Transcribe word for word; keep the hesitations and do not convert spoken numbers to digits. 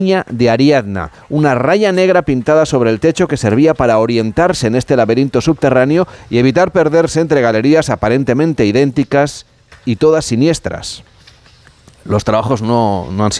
de Ariadna, una raya negra pintada sobre el techo que servía para orientarse en este laberinto subterráneo y evitar perderse entre galerías aparentemente idénticas y todas siniestras. Los trabajos no, no han sido